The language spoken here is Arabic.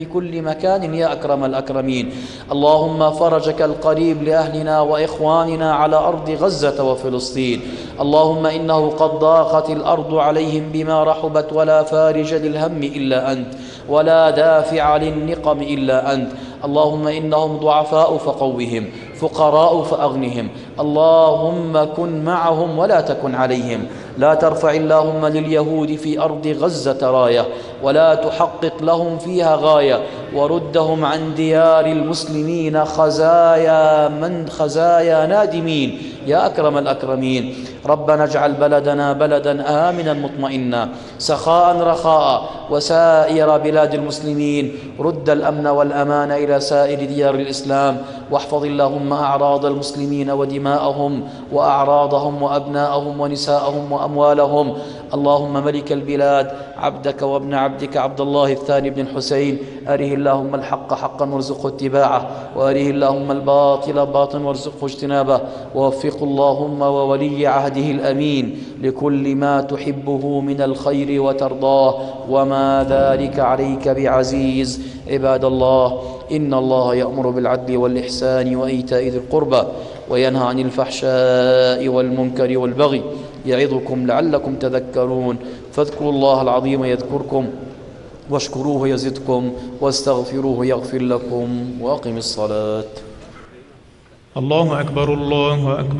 في كل مكان يا أكرم الأكرمين. اللهم فرجك القريب لأهلنا وإخواننا على أرض غزة وفلسطين. اللهم إنه قد ضاقت الأرض عليهم بما رحبت، ولا فارج للهم إلا أنت، ولا دافع للنقم إلا أنت. اللهم إنهم ضعفاء فقوهم، فقراء فأغنهم. اللهم كن معهم ولا تكن عليهم. لا ترفع اللهم لليهود في أرض غزة راية، ولا تحقق لهم فيها غاية، وردهم عن ديار المسلمين خزايا نادمين يا أكرم الأكرمين. ربنا اجعل بلدنا بلدا آمنا مطمئنا سخاء رخاء، وسائر بلاد المسلمين. رد الأمن والأمان إلى سائر ديار الإسلام، واحفظ اللهم أعراض المسلمين ودماءهم وأعراضهم وأبناءهم ونساءهم وأموالهم. اللهم ملك البلاد، عبدك وابن عبدك عبد الله الثاني بن الحسين، أره اللهم الحق حقا وارزقه اتباعه، وأره اللهم الباطل باطلا وارزقه اجتنابه، ووفق اللهم وولي عهده الأمين لكل ما تحبه من الخير وترضاه، وما ذلك عليك بعزيز. عباد الله، إن الله يأمر بالعدل والإحسان وإيتاء ذي القربى، وينهى عن الفحشاء والمنكر والبغي، يعظكم لعلكم تذكرون. فاذكروا الله العظيم يذكركم، واشكروه يزدكم، واستغفروه يغفر لكم، وأقم الصلاة. الله أكبر الله أكبر.